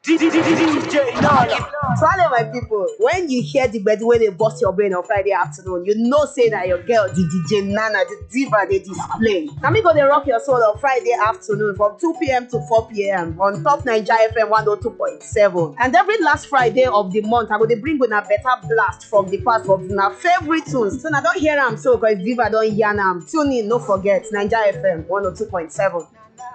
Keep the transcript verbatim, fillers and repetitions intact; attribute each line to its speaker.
Speaker 1: D J Nala.
Speaker 2: Swallow my people. When you hear the bed wey dey burst your brain on Friday afternoon, you know say that your girl, the D J Nana, the diva, they display. Now me go dey rock your soul on Friday afternoon from two p m to four p m on top Naija F M one oh two point seven. And every last Friday of the month, I go dey bring una better blast from the past of una favorite tunes. So now don't hear am so, because diva don yarn am. Tune in, no forget Naija F M one oh two point seven.